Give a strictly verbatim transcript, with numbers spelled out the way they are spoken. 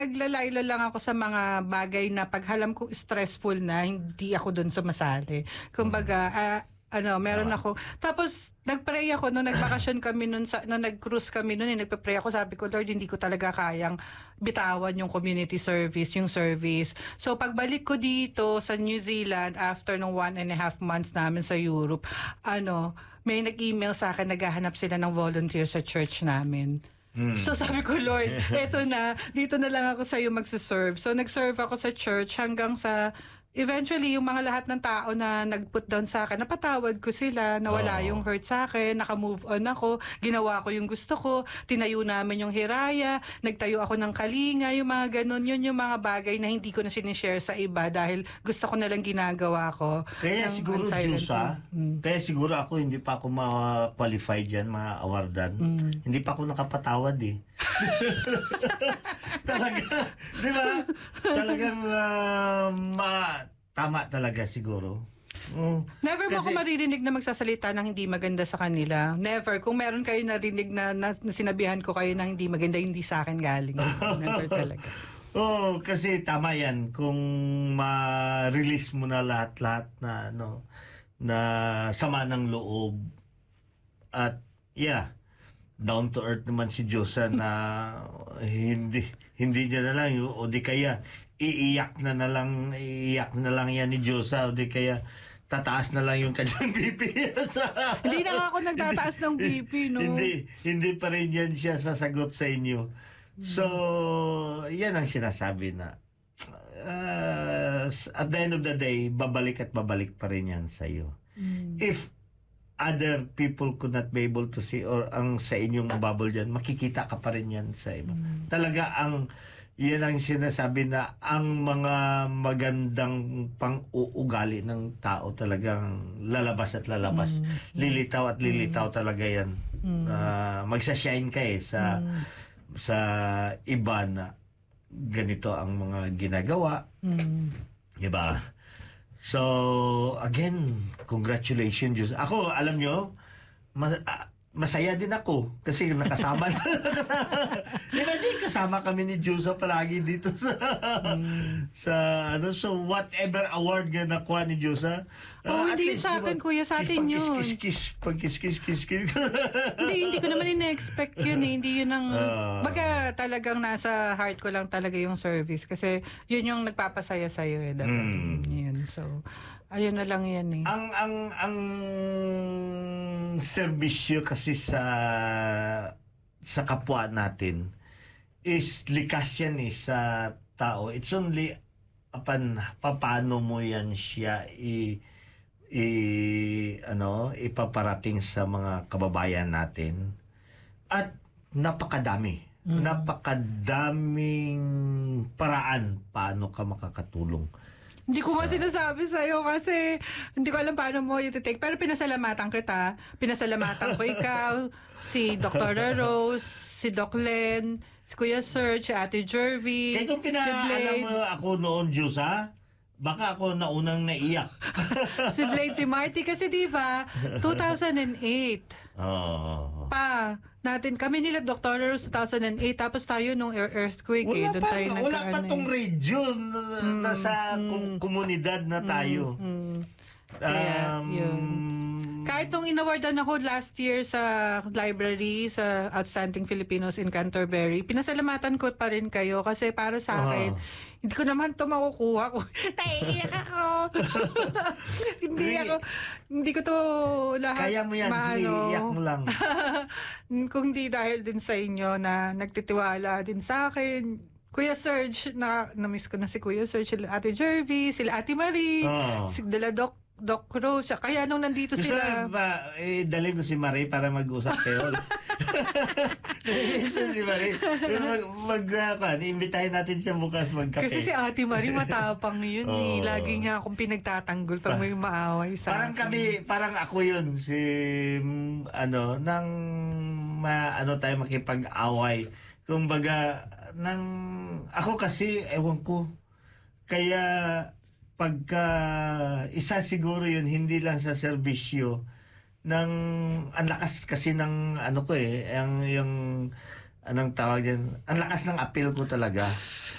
naglalaylo lang ako sa mga bagay na pag alam kong stressful na, hindi ako dun sumasali. Kumbaga, ah, ano, meron Tama. ako. Tapos, nag-pray ako nung nagbakasyon kami nun, sa, nung nag-cruise kami nun, eh, nagpe-pray ako, sabi ko, Lord, hindi ko talaga kayang bitawan yung community service, yung service. So, pagbalik ko dito sa New Zealand, after nung one and a half months namin sa Europe, ano, may nag-email sa akin, naghahanap sila ng volunteer sa church namin. Hmm. So sabi ko, Lord, eto na, dito na lang ako sa'yo magsiserve. So nag-serve ako sa church hanggang sa, eventually, yung mga lahat ng tao na nag-put down sa akin, napatawad ko sila, nawala Oo. yung hurt sa akin, naka-move on ako, ginawa ko yung gusto ko, tinayo namin yung hiraya, nagtayo ako ng kalinga, yung mga ganun, yun yung mga bagay na hindi ko na sinishare sa iba dahil gusto ko nalang ginagawa ko. Kaya ng siguro, unsilent. Jusa, Mm. kaya siguro ako hindi pa ako ma-qualified yan, ma-awardan. Mm. Hindi pa ako nakapatawad eh. Talaga, di ba? Talagang ah, ma tama talaga siguro. Mm. Never mo ako Kasi- maririnig na magsasalita ng hindi maganda sa kanila. Never. Kung meron kayo narinig na, na, na sinabihan ko kayo ng hindi maganda, hindi sa akin galing. Never talaga. Oo, kasi tama yan. Kung ma-release mo na lahat-lahat na ano, na sama ng loob at yeah, down to earth naman si Diyosa na hindi hindi niya na lang o di kaya iiyak na na lang iiyak na lang yan ni Diyosa o di kaya tataas na lang yung kanyang B P. Hindi na nga ako nagtataas ng B P, no? Hindi, hindi pa rin yan siya sasagot sa inyo. So, yan ang sinasabi na uh, at the end of the day, babalik at babalik pa rin yan sa iyo. Mm. If other people could not be able to see or ang sa inyong bubble dyan, makikita ka pa rin yan sa iba. Mm. Talaga ang yan ang sinasabi na ang mga magandang pang-uugali ng tao talagang lalabas at lalabas. Mm. Lilitaw at lilitaw talaga yan. Mm. Uh, magsashine ka eh sa, Mm. sa iba na ganito ang mga ginagawa. Mm. Diba? So, again, congratulations, Diyos. Ako, alam nyo, mas, ah, masaya din ako kasi nakasama Imagine, kasama kami ni Diyosa palagi dito sa Mm. sa ano, so whatever award nga nakuha ni Diyosa. Oh, hindi yun sa akin, kuya, sa atin yun. Kiss, kiss, pag kiss, kiss, kiss, kiss. Hindi, hindi ko naman ina-expect yun eh. Hindi yun ang... Ah. baga talagang nasa heart ko lang talaga yung service. Kasi yun yung nagpapasaya sa'yo eh. Diba? Mm. Yun. So, ayun na lang yan eh. ang ang ang serbisyo kasi sa sa kapwa natin is likas yan eh sa tao. It's only apan paano mo yan siya i, i ano ipaparating sa mga kababayan natin. At napakadami. Mm. Napakadaming paraan paano ka makakatulong. Hindi ko nga sinasabi sa'yo kasi hindi ko alam paano mo i-take. Pero pinasalamatan kita. Pinasalamatan ko ikaw, si Doctor Rose, si Doc Len, si Kuya Serge, si Ate Jervy, Kaya kung si pinaalam Blade, mo ako noon, Diyos, ha? Baka ako naunang naiyak. si Blade, si Marty. Kasi di ba two thousand eight Oo. pa natin, kami nila Doctor Rose two thousand eight, tapos tayo nung air- earthquake eh. Wala Doon pa, tayo wala nagkaan pa eh. tong radio na, nasa kom- komunidad na tayo. Mm. Kaya, Um, yun. Kahit nung inawardan ako last year sa library, sa Outstanding Filipinos in Canterbury, pinasalamatan ko pa rin kayo kasi para sa akin, Oo. hindi ko naman ito makukuha ko. Naiiyak ako. hindi Sige. ako, hindi ko to lahat Kaya mo yan, sige, maano. iyak mo lang. Kung di dahil din sa inyo na nagtitiwala din sa akin. Kuya Serge, na, na-miss ko na si Kuya Serge, sila Ate Jervy, sila Ate Marie, Oo. si Dela Doc, Doc Rose. Kaya nung nandito Gusto sila, ba, eh, dalhin ko si Marie para mag-usap kayo. Gusto si Marie. Mag, mag, uh, kan, imbitahin natin siya bukas magkape. kasi si Ate Marie matapang yun eh. Oo. Lagi niya akong pinagtatanggol pag may maaway sa Parang akin. kami, parang ako yun, si, mm, ano, nang, ma, ano tayo makipag-away. Kumbaga, nang, ako kasi, ewan ko, kaya, pagka, isa siguro yun, hindi lang sa serbisyo, ng, ang lakas kasi ng, ano ko eh, ang, yung, anong tawag yan? Ang lakas ng appeal ko talaga.